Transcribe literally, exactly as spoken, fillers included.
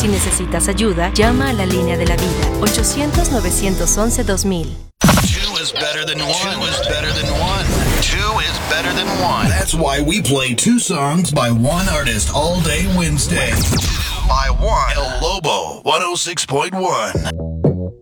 Si necesitas ayuda, llama a la línea de la vida. ochocientos, novecientos once, dos mil. Two is better than one. Two is better than one. Two is better than one. That's why we play two songs by one artist all day Wednesday. By one. El Lobo, one oh six point one.